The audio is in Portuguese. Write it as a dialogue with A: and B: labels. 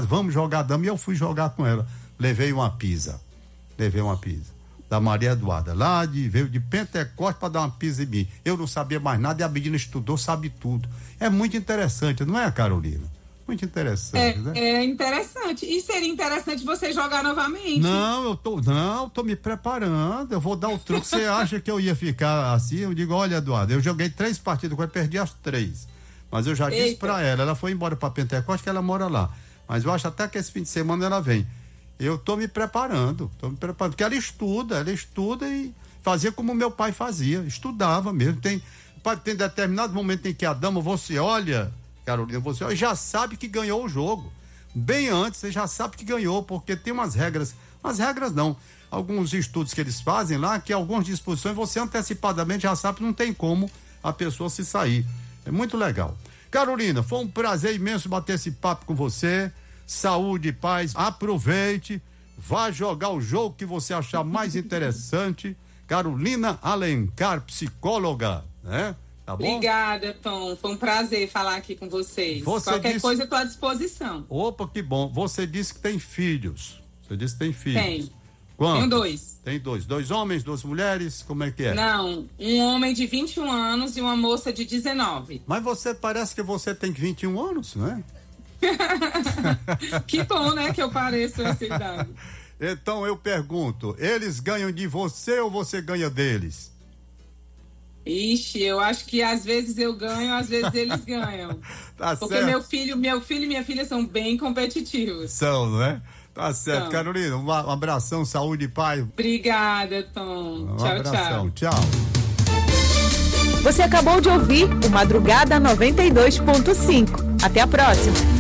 A: vamos jogar dama, e eu fui jogar com ela. Levei uma pizza da Maria Eduarda, veio de Pentecoste para dar uma pizza em mim. Eu não sabia mais nada e a menina estudou, sabe tudo. É muito interessante, não é, Carolina? Muito interessante, né?
B: É interessante. E seria interessante você jogar novamente.
A: Não, eu tô me preparando. Eu vou dar o truque. Você acha que eu ia ficar assim? Eu digo, olha, Eduardo, eu joguei 3 partidas com ela, perdi as 3. Mas eu já disse pra ela foi embora pra Pentecoste, que ela mora lá. Mas eu acho até que esse fim de semana ela vem. Eu tô me preparando, porque ela estuda e fazia como meu pai fazia, estudava mesmo. Tem determinado momento em que a dama, você olha, Carolina, já sabe que ganhou o jogo. Bem antes, você já sabe que ganhou, porque tem umas regras não, alguns estudos que eles fazem lá, que algumas disposições você antecipadamente já sabe que não tem como a pessoa se sair. É muito legal. Carolina, foi um prazer imenso bater esse papo com você. Saúde e paz, aproveite, vá jogar o jogo que você achar mais interessante. Carolina Alencar, psicóloga, né? Tá bom?
B: Obrigada, Tom. Foi um prazer falar aqui com vocês. Qualquer coisa eu tô à disposição.
A: Opa, que bom. Você disse que tem filhos.
B: Tem.
A: Quantos?
B: Tenho 2.
A: Tem 2. 2 homens, 2 mulheres? Como é que é?
B: Não, um homem de 21 anos e uma moça de 19.
A: Mas parece que você tem 21 anos, não é?
B: Que bom, né, que eu pareço essa idade.
A: Então eu pergunto, eles ganham de você ou você ganha deles?
B: Ixi, eu acho que às vezes eu ganho, às vezes eles ganham.
A: Tá
B: porque
A: certo.
B: meu filho e minha filha são bem competitivos.
A: São, não é? Tá certo, então. Carolina, um abração, saúde e paz.
B: Obrigada, Tom. Tchau.
A: Tchau.
C: Você acabou de ouvir o Madrugada 92.5. Até a próxima.